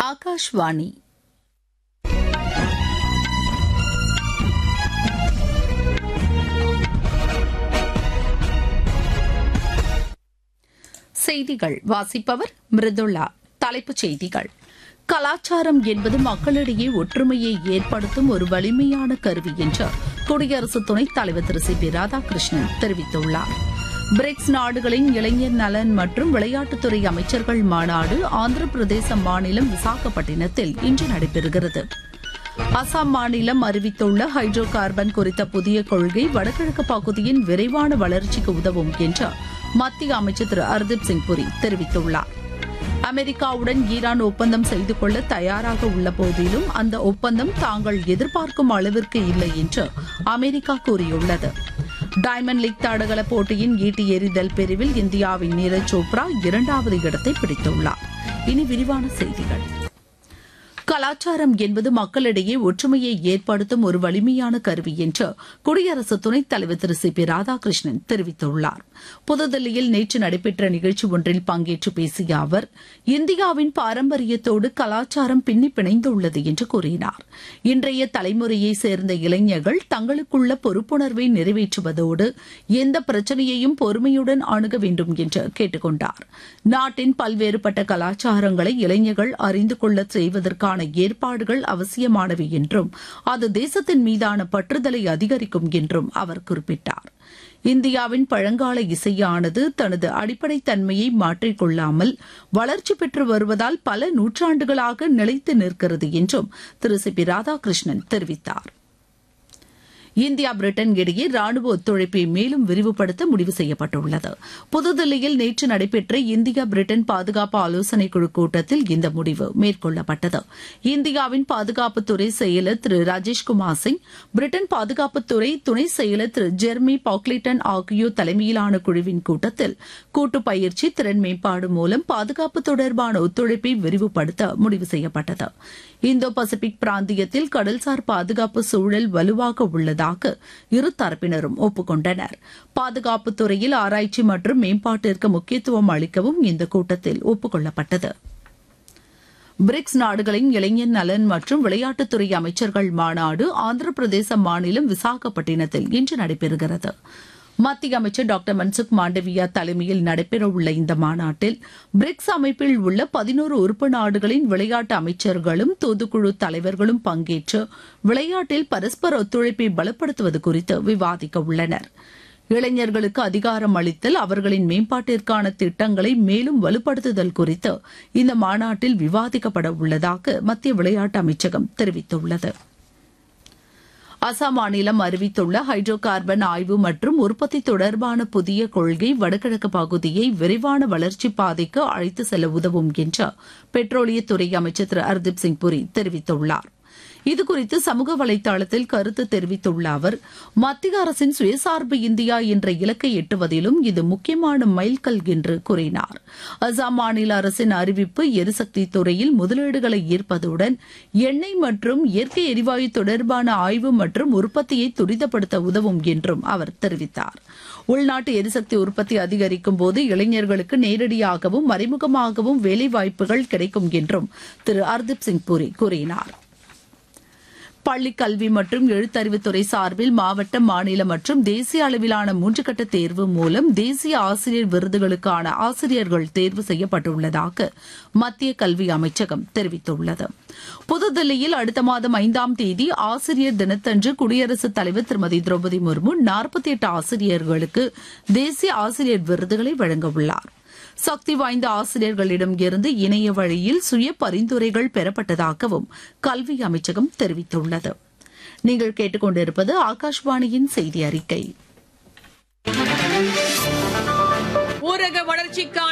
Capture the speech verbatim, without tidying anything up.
ஆகாஷ்வாணி செய்திகள் வாசிப்பவர் மிருதுளா. தலைப்புச் செய்திகள். கலாச்சாரம் என்பது மக்களிடையே ஒற்றுமையை ஏற்படுத்தும் ஒரு வலிமையான கருவி என்று குடியரசு துணைத் தலைவர் திரு சி பி ராதாகிருஷ்ணன் தெரிவித்துள்ளார். பிரிக்ஸ் நாடுகளின் இளைஞர் நலன் மற்றும் விளையாட்டுத்துறை அமைச்சர்கள் மாநாடு ஆந்திர பிரதேச மாநிலம் விசாகப்பட்டினத்தில் இன்று நடைபெறுகிறது. அசாம் மாநிலம் அறிவித்துள்ள ஹைட்ரோ கார்பன் குறித்த புதிய கொள்கை வடகிழக்கு பகுதியின் விரைவான வளர்ச்சிக்கு உதவும் என்று மத்திய அமைச்சர் திரு ஹர்தீப் சிங் புரி தெரிவித்துள்ளார். அமெரிக்காவுடன் ஈரான் ஒப்பந்தம் செய்து கொள்ள தயாராக உள்ள போதிலும் அந்த ஒப்பந்தம் தாங்கள் எதிர்பார்க்கும் அளவிற்கு இல்லை என்று அமெரிக்கா கூறியுள்ளது. டைமண்ட் லீக் தடகள போட்டியின் ஈட்டி எறிதல் பிரிவில் இந்தியாவின் நீரஜ் சோப்ரா இரண்டாவது இடத்தை பிடித்துள்ளார். இனி விரிவான செய்திகள். கலாச்சாரம் என்பது மக்களிடையே ஒற்றுமையை ஏற்படுத்தும் ஒரு வலிமையான கருவி என்று குடியரசு துணைத் தலைவர் திரு சி பி ராதாகிருஷ்ணன் தெரிவித்துள்ளார். புதுதில்லியில் நேற்று நடைபெற்ற நிகழ்ச்சி ஒன்றில் பங்கேற்று பேசிய அவர், இந்தியாவின் பாரம்பரியத்தோடு கலாச்சாரம் பின்னி பிணைந்துள்ளது என்று கூறினார். இன்றைய தலைமுறையை சேர்ந்த இளைஞர்கள் தங்களுக்குள்ள பொறுப்புணர்வை நிறைவேற்றுவதோடு எந்த பிரச்சனையையும் பொறுமையுடன் அணுக வேண்டும் என்று கேட்டுக் கொண்டார். நாட்டின் பல்வேறுபட்ட கலாச்சாரங்களை இளைஞர்கள் அறிந்து கொள்ள செய்வதற்கான ஏற்பாடுகள் அவசியமானவை என்றும் அது தேசத்தின் மீதான பற்றுதலை அதிகரிக்கும் என்றும் அவர் குறிப்பிட்டார். இந்தியாவின் பழங்கால இசையானது தனது அடிப்படை தன்மையை மாற்றிக்கொள்ளாமல் வளர்ச்சி பெற்று வருவதால் பல நூற்றாண்டுகளாக நிலைத்து நிற்கிறது என்றும் திரு சி பி ராதாகிருஷ்ணன் தெரிவித்தார். இந்தியா பிரிட்டன் இடையே ராணுவ ஒத்துழைப்பை மேலும் விரிவுபடுத்த முடிவு செய்யப்பட்டுள்ளது. புதுதில்லியில் நேற்று நடைபெற்ற இந்தியா பிரிட்டன் பாதுகாப்பு ஆலோசனைக் குழு கூட்டத்தில் இந்த முடிவு மேற்கொள்ளப்பட்டது. இந்தியாவின் பாதுகாப்புத்துறை செயலர் திரு ராஜேஷ்குமார் சிங், பிரிட்டன் பாதுகாப்புத்துறை துணை செயலர் திரு ஜெர்மி பாக்லிட்டன் ஆகியோர் தலைமையிலான குழுவின் கூட்டத்தில் கூட்டு பயிற்சி, திறன் மேம்பாடு மூலம் பாதுகாப்பு தொடர்பான ஒத்துழைப்பை விரிவுபடுத்த முடிவு செய்யப்பட்டது. இந்தோ பசிபிக் பிராந்தியத்தில் கடல்சார் பாதுகாப்பு சூழல் வலுவாக உள்ளதாக இரு தரப்பினரும் ஒப்புக்கொண்டனர். பாதுகாப்புத் துறையில் ஆராய்ச்சி மற்றும் மேம்பாட்டிற்கு முக்கியத்துவம் அளிக்கவும் இந்த கூட்டத்தில் ஒப்புக்கொள்ளப்பட்டது. பிரிக்ஸ் நாடுகளின் இளைஞர் நலன் மற்றும் விளையாட்டுத்துறை அமைச்சர்கள் மாநாடு ஆந்திர பிரதேச மாநிலம் விசாகப்பட்டினத்தில் இன்று நடைபெறுகிறது. மத்திய அமைச்சர் டாக்டர் மன்சுக் மாண்டவியா தலைமையில் நடைபெறவுள்ள இந்த மாநாட்டில் பிரிக்ஸ் அமைப்பில் உள்ள பதினோரு உறுப்பு நாடுகளின் விளையாட்டு அமைச்சர்களும் தூதுக்குழு தலைவர்களும் பங்கேற்று விளையாட்டில் பரஸ்பர ஒத்துழைப்பை பலப்படுத்துவது குறித்து விவாதிக்க உள்ளனர். இளைஞர்களுக்கு அதிகாரம் அளித்தல், அவர்களின் மேம்பாட்டிற்கான திட்டங்களை மேலும் வலுப்படுத்துதல் குறித்து இந்த மாநாட்டில் விவாதிக்கப்பட உள்ளதாக மத்திய விளையாட்டு அமைச்சகம் தெரிவித்துள்ளது. அசாம் மாநிலம் அறிவித்துள்ள ஹைட்ரோ கார்பன் ஆய்வு மற்றும் உற்பத்தி தொடர்பான புதிய கொள்கை வடகிழக்கு பகுதியை விரைவான வளர்ச்சி பாதைக்கு அழைத்து செல்ல உதவும் என்று பெட்ரோலியத்துறை அமைச்சர் திரு ஹர்தீப் சிங் புரி தெரிவித்துள்ளார். இதுகுறித்து சமூக வலைதளத்தில் கருத்து தெரிவித்துள்ள அவர், மத்திய அரசின் சுயசார்பு இந்தியா என்ற இலக்கை எட்டுவதிலும் இது முக்கியமான மைல்கல் என்று கூறினார். அசாம் மாநில அரசின் அறிவிப்பு எரிசக்தி துறையில் முதலீடுகளை ஈர்ப்பதுடன் எண்ணெய் மற்றும் இயற்கை எரிவாயு தொடர்பான ஆய்வு மற்றும் உற்பத்தியை துரிதப்படுத்த உதவும் என்றும் அவர் தெரிவித்தார். உள்நாட்டு எரிசக்தி உற்பத்தி அதிகரிக்கும் போது இளைஞர்களுக்கு நேரடியாகவும் மறைமுகமாகவும் வேலைவாய்ப்புகள் கிடைக்கும் என்றும் திரு ஹர்தீப் சிங் புரி கூறினார். பள்ளிக் கல்வி மற்றும் எழுத்தறிவுத்துறை சார்பில் மாவட்ட, மாநில மற்றும் தேசிய அளவிலான மூன்று கட்ட தேர்வு மூலம் தேசிய ஆசிரியர் விருதுகளுக்கான ஆசிரியர்கள் தேர்வு செய்யப்பட்டுள்ளதாக மத்திய கல்வி அமைச்சகம் தெரிவித்துள்ளது. புதுதில்லியில் அடுத்த மாதம் ஐந்தாம் தேதி ஆசிரியர் தினத்தன்று குடியரசுத் தலைவர் திருமதி திரௌபதி முர்மு நாற்பத்தி எட்டு ஆசிரியர்களுக்கு தேசிய ஆசிரியர் விருதுகளை வழங்கவுள்ளார். சக்தி வாய்ந்த ஆசிரியர்களிடம் இருந்து இணைய வழியில் சுய பரிந்துரைகள் பெறப்பட்டதாகவும் கல்வி அமைச்சகம் தெரிவித்துள்ளது. நீங்கள் கேட்டுக்கொண்டிருப்பது ஆகாஷ்வாணியின் செய்தி அறிக்கை. ஊரக வளர்ச்சிக்கான